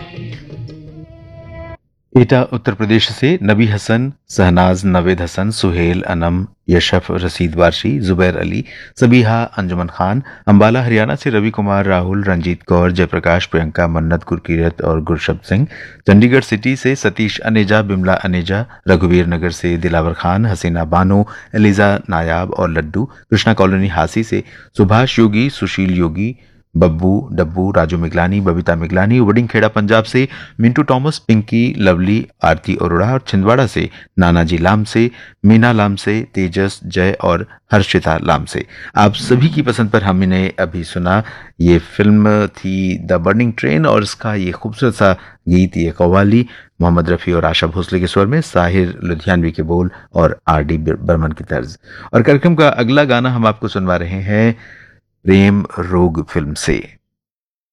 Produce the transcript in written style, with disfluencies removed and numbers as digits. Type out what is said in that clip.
एटा उत्तर प्रदेश से नबी हसन, शहनाज, नवेद हसन, सुहेल, अनम, यशफ, रसीद वारशी, जुबैर अली, सबीहा, अंजुमन खान। अंबाला हरियाणा से रवि कुमार, राहुल, रंजीत कौर, जयप्रकाश, प्रियंका, मन्नत, गुरकीरत और गुरशब्द सिंह। चंडीगढ़ सिटी से सतीश अनेजा, बिमला अनेजा। रघुवीर नगर से दिलावर खान, हसीना बानो, एलिजा नायाब और लड्डू। कृष्णा कॉलोनी हासी से सुभाष योगी, सुशील योगी, बब्बू डब्बू, राजू मिगलानी, बबीता मिगलानी। वडिंग खेड़ा पंजाब से मिंटू टॉमस, पिंकी, लवली, आरती अरोड़ा। और छिंदवाड़ा से नानाजी लाम से, मीना लाम से, तेजस, जय और हर्षिता लाम से। आप सभी की पसंद पर हमने अभी सुना, ये फिल्म थी द बर्निंग ट्रेन और इसका ये खूबसूरत सा गीत, ये कव्वाली मोहम्मद रफ़ी और आशा भोसले के स्वर में, साहिर लुधियानवी के बोल और आर डी बर्मन की तर्ज। और कार्यक्रम का अगला गाना हम आपको सुनवा रहे हैं प्रेम रोग फिल्म से।